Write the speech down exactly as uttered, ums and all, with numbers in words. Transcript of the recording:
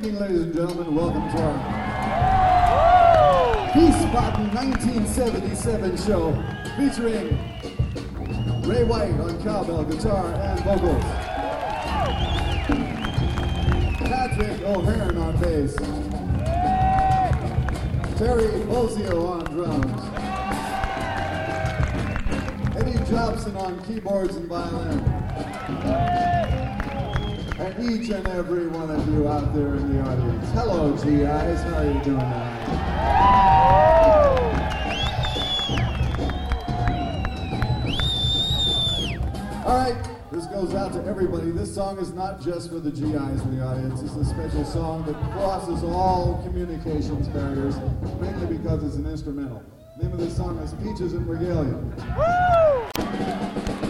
evening, ladies and gentlemen. Welcome to our Wiesbaden nineteen seventy-seven show featuring Ray White on cowbell, guitar, and vocals. Patrick O'Hearn on bass. Terry Bozio on drums. Eddie Jobson on keyboards and violin. And each and every one of you out there in the audience. Hello, G Is. How are you doing tonight? All right, this goes out to everybody. This song is not just for the G Is in the audience. It's a special song that crosses all communications barriers, mainly because it's an instrumental. The name of this song is Peaches and Regalia.